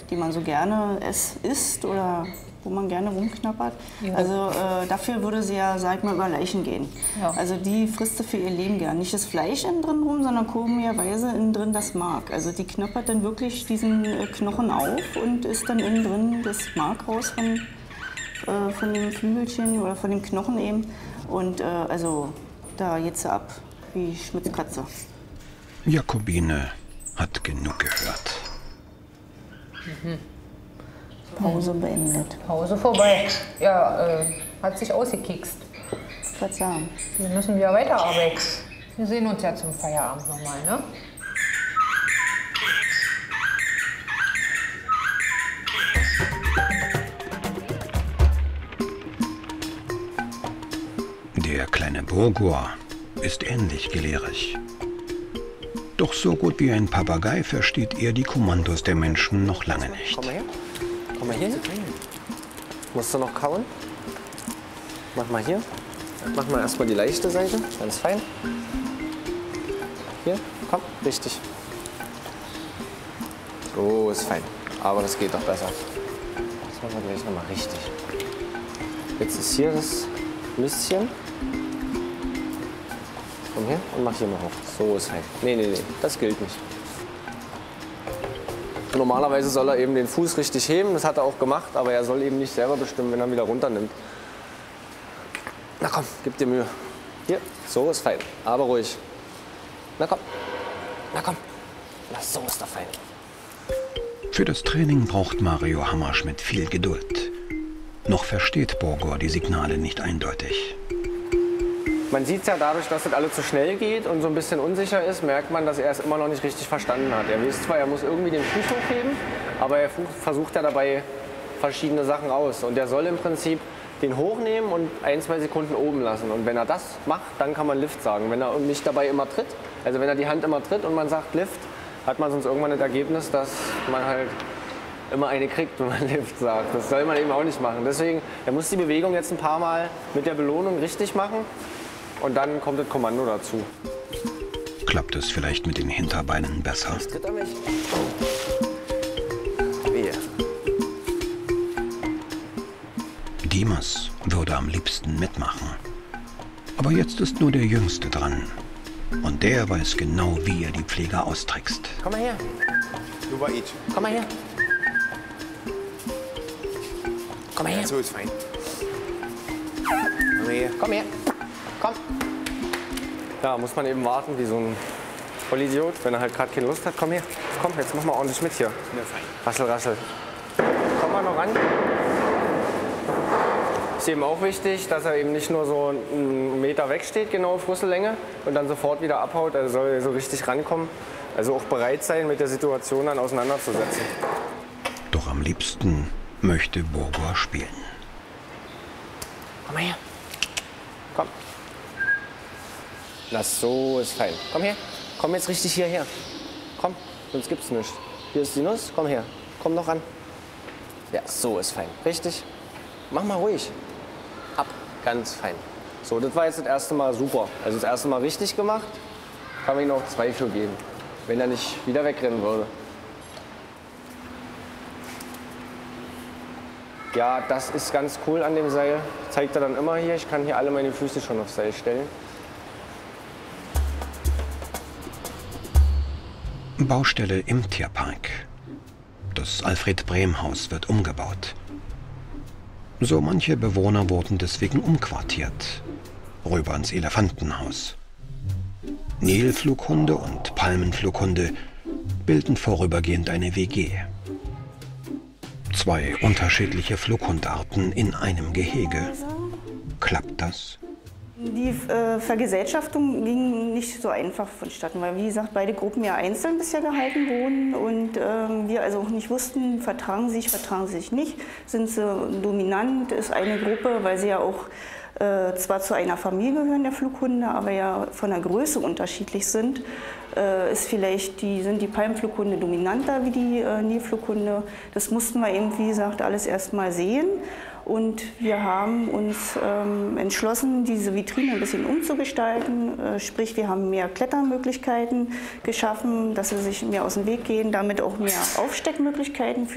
die man so gerne isst oder wo man gerne rumknabbert. Ja. Also dafür würde sie ja, sag ich mal, über Leichen gehen. Ja. Also die frisst sie für ihr Leben gern. Nicht das Fleisch innen drin rum, sondern komischerweise innen drin das Mark. Also die knabbert dann wirklich diesen Knochen auf und isst dann innen drin das Mark raus von dem Flügelchen oder von dem Knochen eben. Und also da geht's sie ab wie Schmitzkatze. Jakobine hat genug gehört. Pause beendet. Pause vorbei. Ja, hat sich ausgekickt. Ich würde sagen. Wir müssen wieder weiterarbeiten. Wir sehen uns ja zum Feierabend nochmal, ne? Der kleine Burgur ist ähnlich gelehrig. Doch so gut wie ein Papagei versteht er die Kommandos der Menschen noch lange nicht. Komm mal her. Komm mal hier. Musst du noch kauen? Mach mal hier. Mach mal erstmal die leichte Seite. Ganz fein. Hier, komm, richtig. So ist fein. Aber das geht doch besser. Das machen wir gleich nochmal richtig. Jetzt ist hier das Nüsschen. Komm her und mach hier mal hoch. So ist fein. Nee, das gilt nicht. Normalerweise soll er eben den Fuß richtig heben, das hat er auch gemacht, aber er soll eben nicht selber bestimmen, wenn er ihn wieder runternimmt. Na komm, gib dir Mühe. Hier, so ist fein, aber ruhig. Na komm, na komm. Na, so ist er fein. Für das Training braucht Mario Hammerschmidt viel Geduld. Noch versteht Burgur die Signale nicht eindeutig. Man sieht es ja dadurch, dass es alles zu schnell geht und so ein bisschen unsicher ist, merkt man, dass er es immer noch nicht richtig verstanden hat. Er weiß zwar, er muss irgendwie den Fuß hochheben, aber er versucht ja dabei verschiedene Sachen aus. Und er soll im Prinzip den hochnehmen und 1-2 Sekunden oben lassen. Und wenn er das macht, dann kann man Lift sagen. Wenn er nicht dabei immer tritt, also wenn er die Hand immer tritt und man sagt Lift, hat man sonst irgendwann das Ergebnis, dass man halt immer eine kriegt, wenn man Lift sagt. Das soll man eben auch nicht machen. Deswegen, er muss die Bewegung jetzt ein paar Mal mit der Belohnung richtig machen. Und dann kommt das Kommando dazu. Klappt es vielleicht mit den Hinterbeinen besser? Jetzt tritt er mich. Wehe. Dimas würde am liebsten mitmachen. Aber jetzt ist nur der Jüngste dran. Und der weiß genau, wie er die Pfleger austrickst. Komm mal her. Komm mal her. Komm mal her. So ist fein. Komm her. Komm her. Komm. Ja, muss man eben warten wie so ein Vollidiot, wenn er halt gerade keine Lust hat. Komm her. Komm, jetzt mach mal ordentlich mit hier. Ja, fein. Rassel, rassel. Komm mal noch ran. Ist eben auch wichtig, dass er eben nicht nur so einen Meter wegsteht, genau auf Rüssellänge, und dann sofort wieder abhaut. Also soll er so richtig rankommen. Also auch bereit sein, mit der Situation dann auseinanderzusetzen. Doch am liebsten möchte Burgur spielen. Komm mal her. Komm. Das so ist fein. Komm her. Komm jetzt richtig hierher. Komm, sonst gibt's nichts. Hier ist die Nuss. Komm her. Komm noch ran. Ja, so ist fein. Richtig. Mach mal ruhig. Ab. Ganz fein. So, das war jetzt das erste Mal super. Also das erste Mal richtig gemacht. Kann man ihm auch 2 für geben, wenn er nicht wieder wegrennen würde. Ja, das ist ganz cool an dem Seil. Zeigt er dann immer hier. Ich kann hier alle meine Füße schon aufs Seil stellen. Baustelle im Tierpark. Das Alfred-Brehm-Haus wird umgebaut. So manche Bewohner wurden deswegen umquartiert. Rüber ins Elefantenhaus. Nilflughunde und Palmenflughunde bilden vorübergehend eine WG. 2 unterschiedliche Flughundarten in einem Gehege. Klappt das? Die Vergesellschaftung ging nicht so einfach vonstatten, weil wie gesagt, beide Gruppen ja einzeln bisher gehalten wurden und wir also auch nicht wussten, vertragen sie sich nicht, sind sie dominant, ist eine Gruppe, weil sie ja auch zwar zu einer Familie gehören, der Flughunde, aber ja von der Größe unterschiedlich sind, sind die Palmenflughunde dominanter wie die Nilflughunde. Das mussten wir eben, wie gesagt, alles erst mal sehen. Und wir haben uns entschlossen, diese Vitrine ein bisschen umzugestalten. Sprich, wir haben mehr Klettermöglichkeiten geschaffen, dass sie sich mehr aus dem Weg gehen, damit auch mehr Aufsteckmöglichkeiten für